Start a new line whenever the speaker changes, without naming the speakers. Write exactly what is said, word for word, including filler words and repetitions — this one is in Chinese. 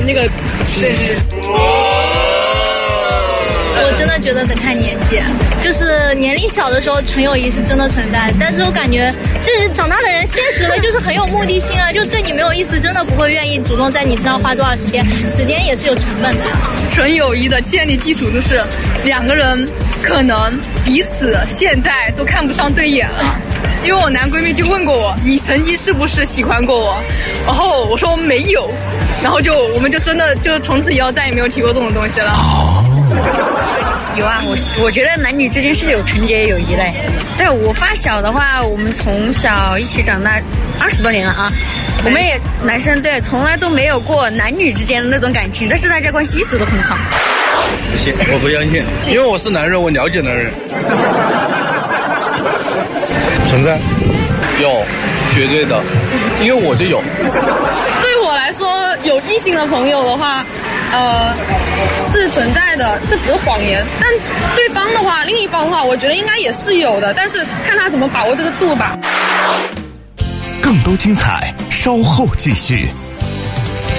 那个。对对。
我真的觉得得看年纪，就是年龄小的时候纯友谊是真的存在，但是我感觉就是长大的人现实了，就是很有目的性啊，就对你没有意思，真的不会愿意主动在你身上花多少时间，时间也是有成本的。
纯友谊的建立基础就是两个人可能彼此现在都看不上对眼了。因为我男闺蜜就问过我，你曾经是不是喜欢过我？然后我说没有，然后就我们就真的就从此以后再也没有提过这种东西了。
有啊，我我觉得男女之间是有纯洁友谊嘞。对我发小的话，我们从小一起长大二十多年了啊，我们也男生对从来都没有过男女之间的那种感情，但是大家关系一直都很好。
不信，我不相信，因为我是男人，我了解男人。
存在，
有，绝对的，因为我就有。
对于我来说，有异性的朋友的话，呃，是存在的，这只是谎言。但对方的话，另一方的话，我觉得应该也是有的，但是看他怎么把握这个度吧。
更多精彩，稍后继续。